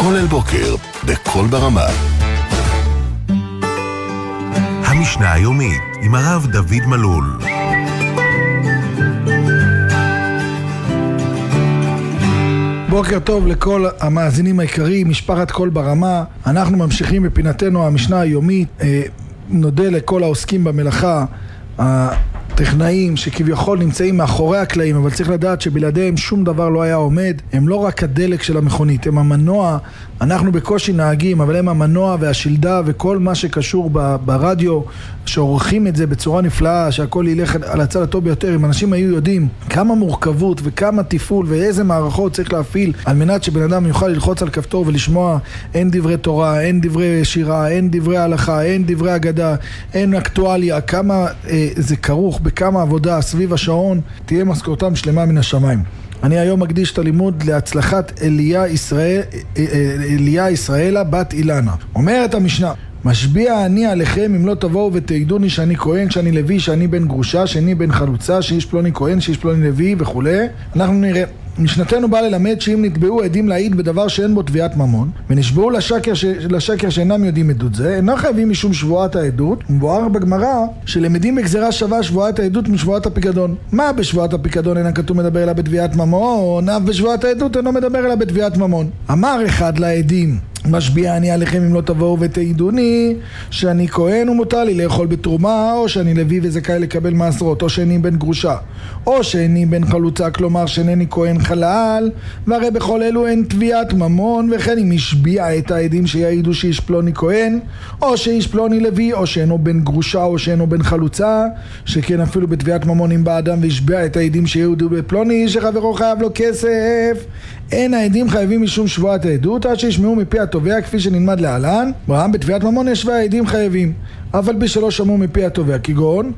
כולל בוקר, בכל ברמה. המשנה היומית עם הרב דוד מלול. בוקר טוב לכל המאזינים העיקריים, משפחת כל ברמה. אנחנו ממשיכים בפינתנו המשנה היומית. נודה לכל העוסקים במלאכה, הטכנאים שכביכול נמצאים מאחורי הקלעים, אבל צריך לדעת שבלעדיהם שום דבר לא היה עומד. הם לא רק הדלק של המכונית, הם המנוע. אנחנו בקושי נהגים, אבל הם המנוע והשלדה וכל מה שקשור ברדיו, שעורכים את זה בצורה נפלאה, שהכל ילך על הצד הטוב ביותר. אם אנשים היו יודעים כמה מורכבות וכמה טיפול ואיזה מערכות צריך להפעיל על מנת שבן אדם יוכל ללחוץ על כפתור ולשמוע אין דברי תורה, אין דברי שירה, אין דברי הלכה, אין דברי אגדה, אין אקטואליה, כמה זה כרוך בכמה עבודה סביב השעון, תהיה משכורתם שלמה מן השמיים. אני היום מקדיש את הלימוד להצלחת אליה ישראלה בת אילנה. אומרת המשנה, משביע אני עליכם אם לא תבואו ותעידוני שאני כהן, שאני לוי, שאני בן גרושה, שאני בן חלוצה, שיש פלוני כהן, שיש פלוני לוי וכו'. אנחנו נראה. משנתנו באה ללמד שאם נתבעו עדים להעיד בדבר שאין בו תביעת ממון, ונשבעו לשקר שאינם יודעים עדות זה, אינם חייבים משום שבועת העדות. מבואר בגמרא שלמדים בגזרה שווה שבועת העדות משבועת הפיקדון. מה בשבועת הפיקדון אינה כתוב מדבר אלא בתביעת ממון, אף בשבועת העדות אינו מדבר אלא בתביעת ממון. אמר אחד לעדים, משביע אני עליכם אם לא תבואו ותעידוני שאני כהן ומותר לי לאכול בתרומה, או שאני לוי וזכאי לקבל מעשרות, או שאני בן גרושה, או שאני בן חלוצה, כלומר שאינני כהן חלל, והרי בכל אלו אין תביעת ממון. וכן אם השביע את העדים שיעידו שאיש פלוני כהן, או שאיש פלוני לוי, או שאינו בן גרושה, או שאינו בן חלוצה, שכן אפילו בתביעת ממון אם בא אדם והשביע את העדים שיעידו בפלוני שחברו חייב לו כסף, אין העדים חייבים משום שבועת העדות עד שישמעו מפי התובע, כפי שנלמד להלן. ברם בתביעת ממון יש והעדים חייבים, אבל בשלוש שמעו מפי התובע, כגון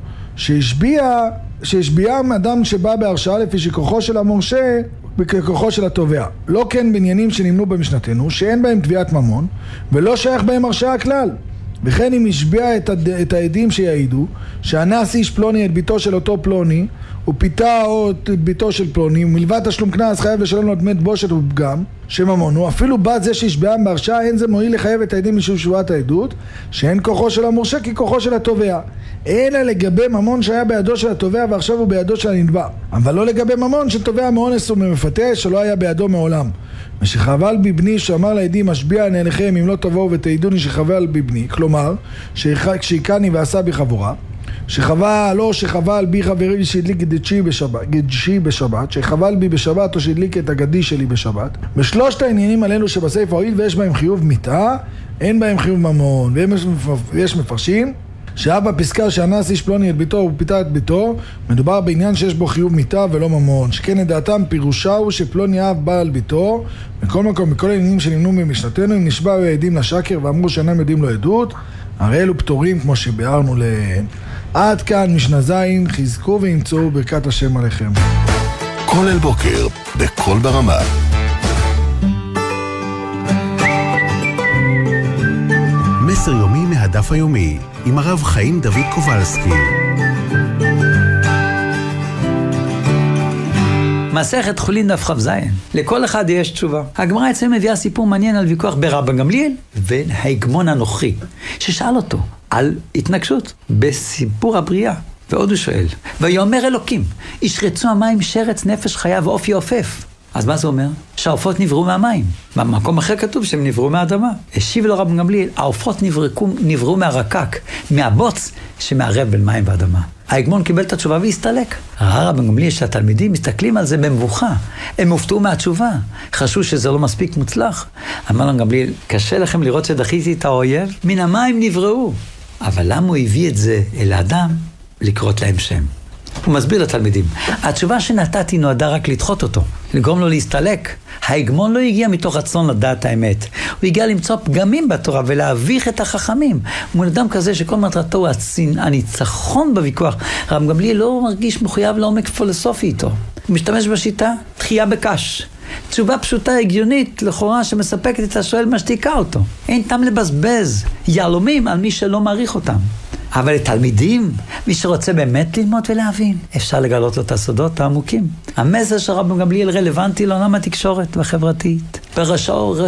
שהשביע אדם שבא בהרשעה לפי שכוחו של המורשה בכוחו של התובע. לא כן בעניינים שנמנו במשנתנו שאין בהם תביעת ממון ולא שייך בהם הרשעה כלל. וכן אם השביע את העדים שיעידו שאנס איש פלוני את ביתו של אותו פלוני ופיתה או את ביתו של פלוני, ומלבד תשלום קנס חייב לשלם לו דמי בושת ופגם שממונו, אפילו בת זה שהשביעם בהרשעה אין זה מועיל לחייב את העדים משום שבועת העדות, שאין כוחו של המורשה כי כוחו של התובע, אלא לגבי ממון שהיה בידו של התובע ועכשיו הוא בידו של הנתבע, אבל לא לגבי ממון שתובע מאונס ומפתה שלא היה בידו מעולם. ושחבל בי בני, שאמר לעדים משביע אני עליכם אם לא תבואו ותעידוני שחבל בי בני, כלומר כשהיקני ועשה בי חבורה, שחבל או שחבל בי חברי שהדליק גדשי בשבת, שחבל בי בשבת או שהדליק את הגדי שלי בשבת. בשלושת העניינים עלינו שבספר הועיל ויש בהם חיוב מיתה, אין בהם חיוב ממון. ויש מפרשים שאב בפסקה שאנס איש פלוני את ביתו ופיתה את ביתו, מדובר בעניין שיש בו חיוב מיתה ולא ממון, שכן לדעתם פירושה הוא שפלוני אב בא על ביתו. בכל מקום, בכל העניינים שנמנו במשנתנו, אם נשבעו העדים לשקר ואמרו שאינם יודעים לו עדות, הרי אלו פטורים כמו שביארנו להן. עד כאן משנה זין, חזקו וימצאו ברכת השם עליכם. כולל בוקר, בכל ברמה. מסר יומי מהדף היומי, עם הרב חיים דוד קובלסקי. מסכת חולין דף כ"ז. לכל אחד יש תשובה. הגמרא אצלנו מביאה סיפור מעניין על ויכוח ברבן גמליאל וההגמון הנוכרי, ששאל אותו על התנגשות בסיפור הבריאה. ועוד הוא שואל, ויאמר אלוקים, ישרצו המים שרץ נפש חיה ואופי עופף. אז מה זה אומר? שהעופות נבראו מהמים. במקום אחר כתוב שהם נבראו מהאדמה. השיב לו רבן גמליאל, העופות נבראו מהרקק, מהבוץ שמערב בין מים ואדמה. ההגמון קיבל את התשובה והסתלק. ראה רבן גמליאל שהתלמידים מסתכלים על זה במבוכה. הם הופתעו מהתשובה. חשבו שזה לא מספיק מוצלח. אמר רבן גמליאל, קשה לכם לראות שדחיתי את האויב? מן המים נבראו. אבל למה הוא הביא את זה אל האדם? לקרות להם שם. הוא מסביר לתלמידים, התשובה שנתתי נועדה רק לדחות אותו, לגרום לו להסתלק. ההגמון לא הגיע מתוך רצון לדעת האמת, הוא הגיע למצוא פגמים בתורה ולהביך את החכמים. הוא אדם כזה שכל מטרתו הוא הניצחון בוויכוח. רבן גמליאל לא מרגיש מחויב לעומק פילוסופי איתו, הוא משתמש בשיטה דחייה בקש, תשובה פשוטה הגיונית לכאורה שמספקת את השואל משתיקה אותו. אין טעם לבזבז יהלומים על מי שלא מעריך אותם. אבל לתלמידים, מי שרוצה באמת ללמוד ולהבין, אפשר לגלות לו את הסודות העמוקים. המסר של רבן גמליאל רלוונטי לעולם התקשורת והחברתית. בראשו